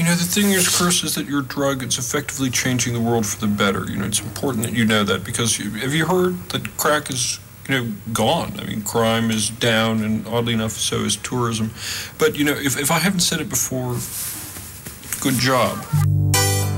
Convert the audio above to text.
The thing is, Chris, is that your drug, it's effectively changing the world for the better. It's important that you know that, because have you heard that crack is, gone? I mean, crime is down, and oddly enough, so is tourism. But, if I haven't said it before, good job.